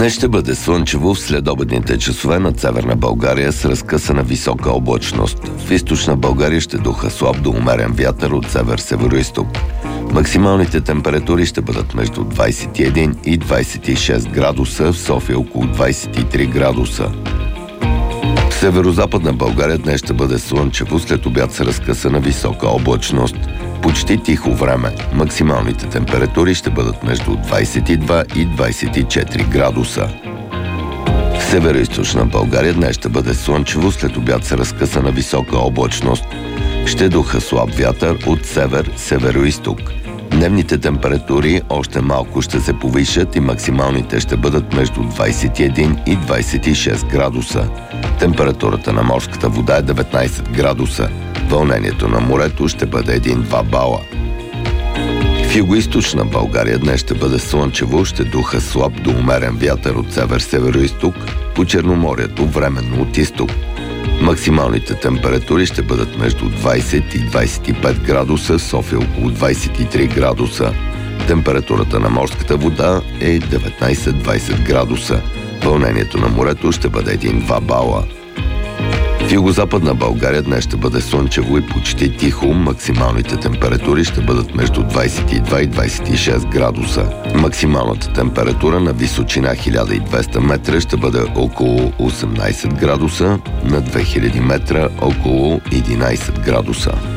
Днес ще бъде слънчево в следобедните часове над Северна България с разкъсана висока облачност. В източна България ще духа слаб до умерен вятър от север-североизток. Максималните температури ще бъдат между 21 и 26 градуса, в София около 23 градуса. В северо-западна България днес ще бъде слънчево, след обяд с разкъсана висока облачност. Почти тихо време. Максималните температури ще бъдат между 22 и 24 градуса. В северо-източна България днес ще бъде слънчево, след обяд с разкъсана висока облачност. Ще духа слаб вятър от север-североизток. Дневните температури още малко ще се повишат и максималните ще бъдат между 21 и 26 градуса. Температурата на морската вода е 19 градуса. Вълнението на морето ще бъде 1-2 бала. В югоизточна България днес ще бъде слънчево, ще духа слаб до умерен вятър от север-североизток, по Черноморието временно от изток. Максималните температури ще бъдат между 20 и 25 градуса, София около 23 градуса. Температурата на морската вода е 19-20 градуса. Вълнението на морето ще бъде 1-2 бала. В югозападна България днес ще бъде слънчево и почти тихо. Максималните температури ще бъдат между 22 и 26 градуса. Максималната температура на височина 1200 метра ще бъде около 18 градуса, на 2000 метра около 11 градуса.